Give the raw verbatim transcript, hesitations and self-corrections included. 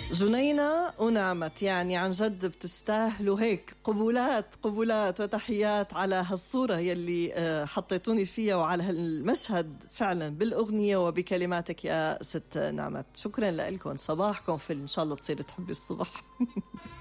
جنينة ونعمت، يعني عن جد بتستاهلوا هيك قبولات قبولات وتحيات على هالصورة يلي حطيتوني فيها وعلى هالمشهد فعلا بالأغنية وبكلماتك يا ست نعمت. شكرا لكم، صباحكم في إن شاء الله تصير تحبي الصبح.